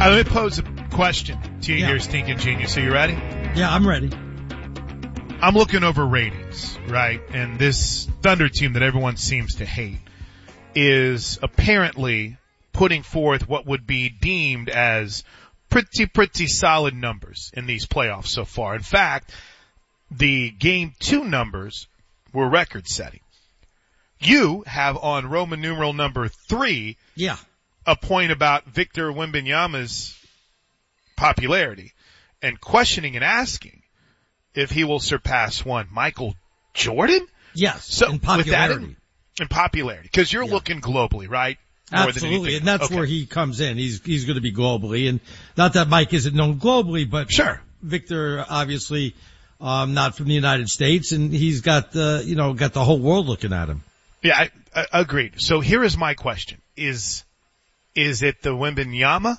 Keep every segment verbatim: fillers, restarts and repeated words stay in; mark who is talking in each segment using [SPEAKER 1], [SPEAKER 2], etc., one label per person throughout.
[SPEAKER 1] Uh, let me pose a question to you
[SPEAKER 2] Yeah.
[SPEAKER 1] here, Stinking Genius. Are you ready?
[SPEAKER 2] Yeah, I'm ready.
[SPEAKER 1] I'm looking over ratings, right? And this Thunder team that everyone seems to hate is apparently putting forth what would be deemed as pretty, pretty solid numbers in these playoffs so far. In fact, the game two numbers were record setting. You have on Roman numeral number three
[SPEAKER 2] Yeah.
[SPEAKER 1] a point about Victor Wembanyama's popularity and questioning and asking if he will surpass one Michael Jordan.
[SPEAKER 2] Yes.
[SPEAKER 1] So
[SPEAKER 2] in
[SPEAKER 1] with
[SPEAKER 2] popularity.
[SPEAKER 1] that in, in popularity, because you're
[SPEAKER 2] Yeah.
[SPEAKER 1] looking globally, right? More
[SPEAKER 2] Absolutely,
[SPEAKER 1] than anything.
[SPEAKER 2] and that's
[SPEAKER 1] Okay.
[SPEAKER 2] where he comes in. He's he's going to be globally, and not that Mike isn't known globally, but
[SPEAKER 1] Sure.
[SPEAKER 2] Victor obviously um, not from the United States, and he's got the you know got the whole world looking at him.
[SPEAKER 1] Yeah, I, I, agreed. So here is my question: Is is it the Wembanyama?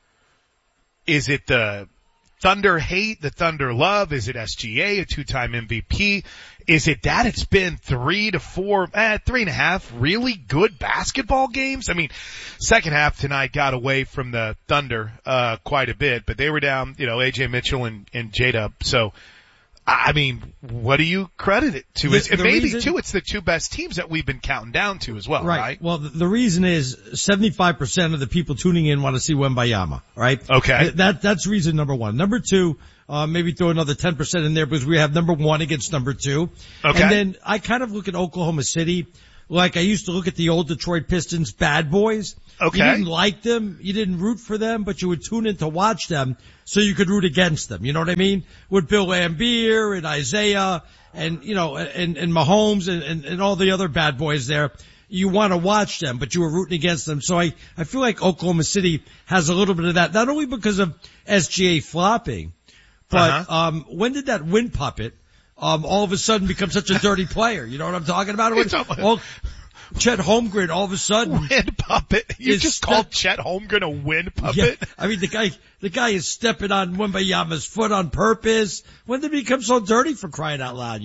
[SPEAKER 1] Is it the Thunder hate, the Thunder love? Is it S G A, a two-time M V P? Is it that it's been three to four, eh, three and a half really good basketball games? I mean, second half tonight got away from the Thunder, uh, quite a bit, but they were down, you know, A J Mitchell and, and J-Dub. So, I mean, what do you credit it to?
[SPEAKER 2] The-
[SPEAKER 1] It's, and
[SPEAKER 2] the
[SPEAKER 1] maybe
[SPEAKER 2] reason-
[SPEAKER 1] too, it's the two best teams that we've been counting down to as well, right?
[SPEAKER 2] Well, the, the reason is seventy-five percent of the people tuning in want to see Wembanyama, right?
[SPEAKER 1] Okay.
[SPEAKER 2] That, that's reason number one. Number two, uh, maybe throw another ten percent in there because we have number one against number two.
[SPEAKER 1] Okay.
[SPEAKER 2] And then I kind of look at Oklahoma City like I used to look at the old Detroit Pistons bad boys.
[SPEAKER 1] Okay.
[SPEAKER 2] You didn't like them, you didn't root for them, but you would tune in to watch them so you could root against them. You know what I mean? With Bill Laimbeer and Isaiah and, you know, and, and Mahomes and, and, and all the other bad boys there. You want to watch them, but you were rooting against them. So I, I feel like Oklahoma City has a little bit of that, not only because of S G A flopping, but,
[SPEAKER 1] Uh-huh.
[SPEAKER 2] um, when did that wind puppet, um, all of a sudden become such a dirty player? You know what I'm talking about?
[SPEAKER 1] You're talking-
[SPEAKER 2] Well, Chet Holmgren all of a sudden.
[SPEAKER 1] Wind puppet. You
[SPEAKER 2] It's
[SPEAKER 1] just
[SPEAKER 2] the-
[SPEAKER 1] called Chet Holmgren a wind
[SPEAKER 2] Yeah,
[SPEAKER 1] puppet?
[SPEAKER 2] I mean the guy, the guy is stepping on Wembanyama's foot on purpose. When did he become so dirty for crying out loud?